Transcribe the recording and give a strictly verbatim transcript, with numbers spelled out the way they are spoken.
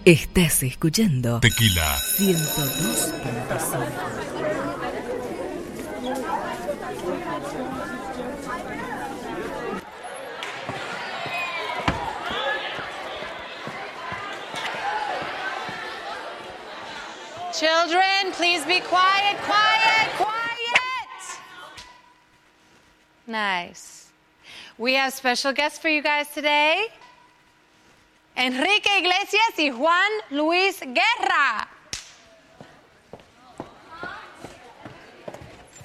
Estás escuchando Tequila ciento dos punto cinco. Children, please be quiet, quiet, quiet. Nice. We have special guests for you guys today. Enrique Iglesias y Juan Luis Guerra.